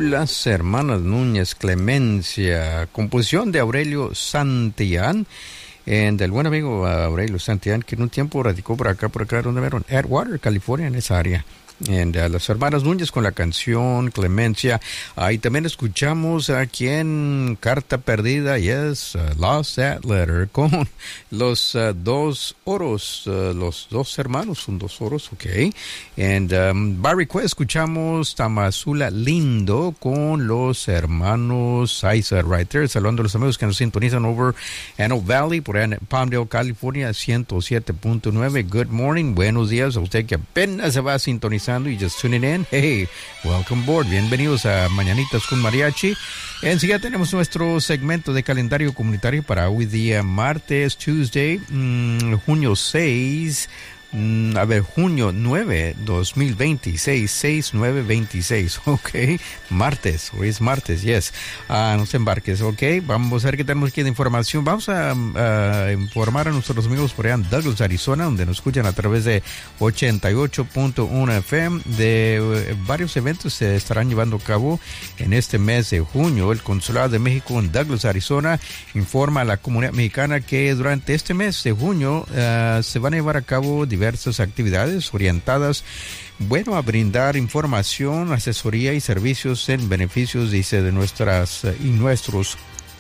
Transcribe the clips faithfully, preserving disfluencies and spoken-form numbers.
Las Hermanas Núñez Clemencia, composición de Aurelio Santillán, eh, del buen amigo Aurelio Santillán, que en un tiempo radicó por acá, por acá, donde vieron, Edgewater, California, en esa área. And, uh, las Hermanas Núñez con la canción Clemencia. Ahí uh, también escuchamos aquí en Carta Perdida, yes, uh, Lost That Letter, con los uh, dos oros, uh, los dos hermanos, son dos oros, ok. And um, by request escuchamos Tamazula Lindo con los hermanos Saiza, right there, saludando a los amigos que nos sintonizan over Antelope Valley, por allá en Palmdale, California, ciento siete punto nueve. Good morning, buenos días a usted que apenas se va a sintonizar y just tuning in. Hey, welcome aboard. Bienvenidos a Mañanitas con Mariachi. Enseguida tenemos nuestro segmento de calendario comunitario para hoy día martes, Tuesday, mmm, junio seis. Mm, a ver, junio nueve, dos mil veintiséis, seis nueve veintiséis, ok, martes, hoy es martes, yes, uh, no te embarques, ok, vamos a ver qué tenemos aquí de información. Vamos a, a informar a nuestros amigos por allá en Douglas, Arizona, donde nos escuchan a través de ochenta y ocho punto uno F M, de uh, varios eventos se estarán llevando a cabo en este mes de junio. El Consulado de México en Douglas, Arizona, informa a la comunidad mexicana que durante este mes de junio uh, se van a llevar a cabo diversas actividades orientadas, bueno, a brindar información, asesoría y servicios en beneficios, dice, de nuestras y nuestros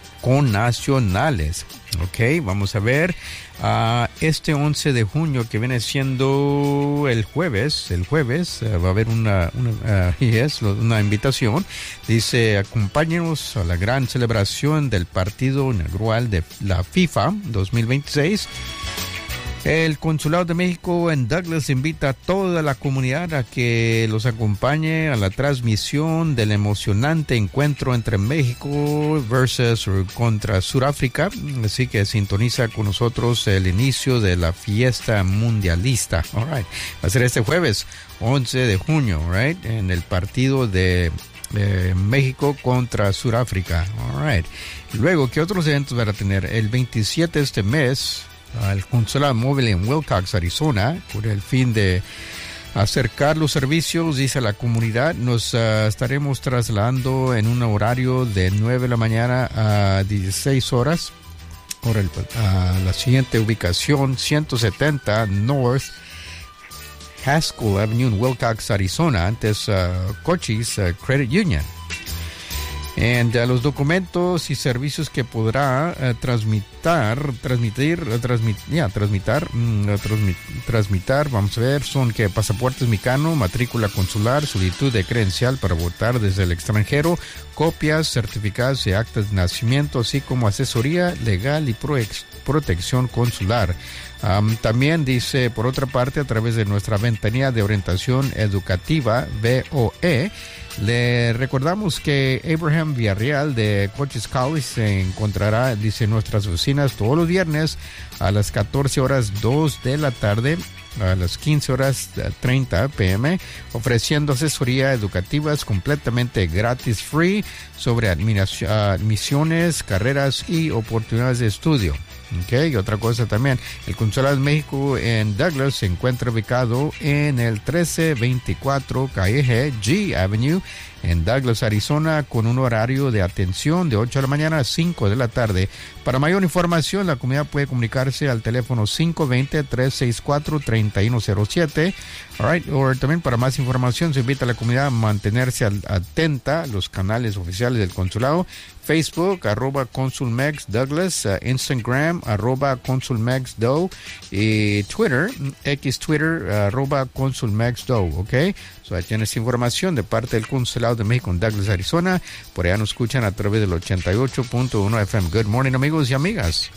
connacionales. Ok, vamos a ver, uh, este once de junio, que viene siendo el jueves, el jueves, uh, va a haber una, una, uh, yes, una invitación, dice, acompáñenos a la gran celebración del partido inaugural de la FIFA dos mil veintiséis. El Consulado de México en Douglas invita a toda la comunidad a que los acompañe a la transmisión del emocionante encuentro entre México versus contra Sudáfrica. Así que sintoniza con nosotros el inicio de la fiesta mundialista. All right. Va a ser este jueves, once de junio, right, en el partido de Eh, México contra Sudáfrica. All right. Luego, ¿qué otros eventos van a tener? El veintisiete de este mes, al Consulado Móvil en Wilcox, Arizona, con el fin de acercar los servicios, dice la comunidad, nos uh, estaremos trasladando en un horario de nueve de la mañana a dieciséis horas por el, uh, la siguiente ubicación, ciento setenta North Haskell Avenue en Wilcox, Arizona, antes uh, Cochise uh, Credit Union. And, uh, los documentos y servicios que podrá uh, transmitir, transmitir, uh, transmit, yeah, transmitir, mm, transmit, transmitir, vamos a ver, son que pasaporte mexicano, matrícula consular, solicitud de credencial para votar desde el extranjero, copias, certificados de actas de nacimiento, así como asesoría legal y pro protección consular. Um, también dice, por otra parte, a través de nuestra ventanilla de orientación educativa, V O E, le recordamos que Abraham Villarreal de Cochise College se encontrará, dice, en nuestras oficinas todos los viernes a las catorce horas dos de la tarde, a las quince horas treinta p m, ofreciendo asesoría educativas completamente gratis, free, sobre admisiones, carreras y oportunidades de estudio. Okay, y otra cosa también, el Consulado de México en Douglas se encuentra ubicado en el trece veinticuatro Calle G Avenue en Douglas, Arizona, con un horario de atención de ocho de la mañana a cinco de la tarde. Para mayor información, la comunidad puede comunicarse al teléfono cinco dos cero, tres seis cuatro, tres uno cero siete. All right. O también para más información se invita a la comunidad a mantenerse atenta a los canales oficiales del consulado. Facebook, arroba ConsulMex Douglas, uh, Instagram, arroba ConsulMexDo, y Twitter, X Twitter, arroba ConsulMexDo, ¿ok? So, ahí tienes información de parte del Consulado de México en Douglas, Arizona. Por allá nos escuchan a través del ochenta y ocho punto uno F M. Good morning, amigos y amigas.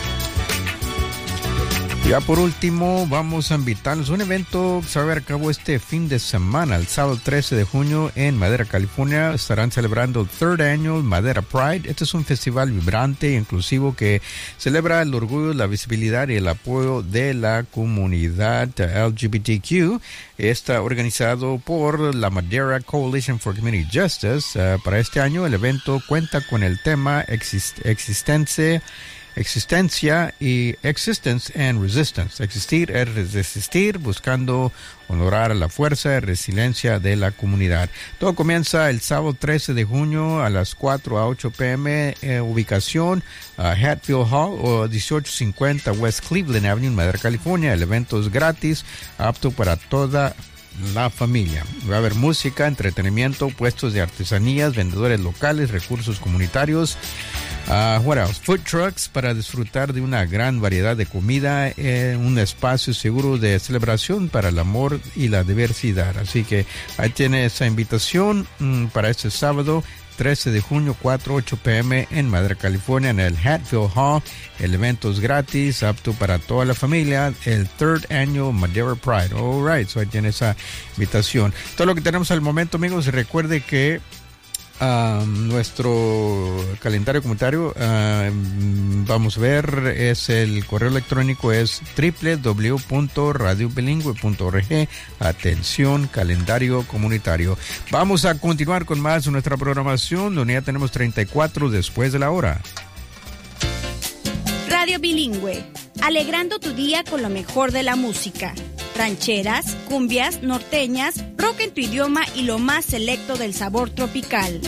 Ya por último, vamos a invitarles a un evento que se va a llevar a cabo este fin de semana, el sábado trece de junio en Madera, California. Estarán celebrando el Third Annual Madera Pride. Este es un festival vibrante e inclusivo que celebra el orgullo, la visibilidad y el apoyo de la comunidad L G B T Q. Está organizado por la Madera Coalition for Community Justice. Uh, para este año, el evento cuenta con el tema exist- existencia existencia y existence and resistance. Existir es resistir, buscando honorar a la fuerza y resiliencia de la comunidad. Todo comienza el sábado trece de junio a las cuatro a ocho p.m. Eh, ubicación uh, Hatfield Hall o dieciocho cincuenta West Cleveland Avenue, Madera, California. El evento es gratis, apto para toda la familia. Va a haber música, entretenimiento, puestos de artesanías, vendedores locales, recursos comunitarios. Uh, what else? Food trucks para disfrutar de una gran variedad de comida, eh, un espacio seguro de celebración para el amor y la diversidad. Así que ahí tiene esa invitación mm, para este sábado trece de junio, cuatro a ocho p.m. en Madera, California, en el Hatfield Hall. El evento es gratis, apto para toda la familia. El Third Annual Madera Pride. All right, so ahí tiene esa invitación. Todo lo que tenemos al momento, amigos. Recuerde que Uh, nuestro calendario comunitario, uh, vamos a ver, es el correo electrónico es doble u doble u doble u punto radio bilingüe punto org. Atención, calendario comunitario. Vamos a continuar con más de nuestra programación, donde ya tenemos treinta y cuatro después de la hora. Radio Bilingüe, alegrando tu día con lo mejor de la música. Rancheras, cumbias, norteñas, rock en tu idioma y lo más selecto del sabor tropical.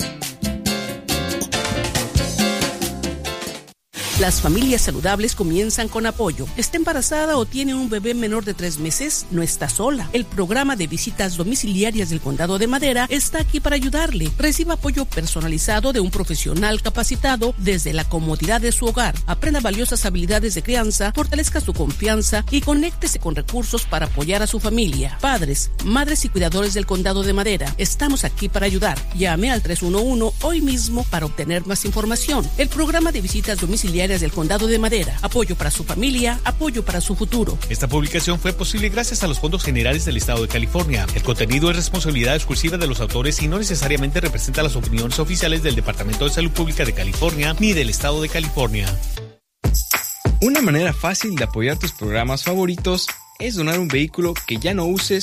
Las familias saludables comienzan con apoyo. ¿Está embarazada o tiene un bebé menor de tres meses? No está sola. El programa de visitas domiciliarias del Condado de Madera está aquí para ayudarle. Reciba apoyo personalizado de un profesional capacitado desde la comodidad de su hogar. Aprenda valiosas habilidades de crianza, fortalezca su confianza y conéctese con recursos para apoyar a su familia. Padres, madres y cuidadores del Condado de Madera, estamos aquí para ayudar. Llame al tres uno uno hoy mismo para obtener más información. El programa de visitas domiciliarias del Condado de Madera. Apoyo para su familia, apoyo para su futuro. Esta publicación fue posible gracias a los fondos generales del Estado de California. El contenido es responsabilidad exclusiva de los autores y no necesariamente representa las opiniones oficiales del Departamento de Salud Pública de California ni del Estado de California. Una manera fácil de apoyar tus programas favoritos es donar un vehículo que ya no uses